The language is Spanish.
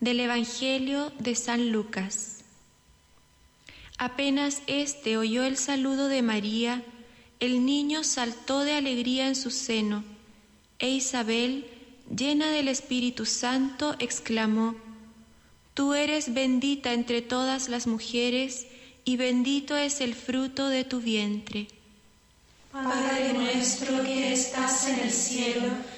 Del Evangelio de San Lucas. Apenas éste oyó el saludo de María, el niño saltó de alegría en su seno, e Isabel, llena del Espíritu Santo, exclamó: Tú eres bendita entre todas las mujeres, y bendito es el fruto de tu vientre. Padre nuestro que estás en el cielo,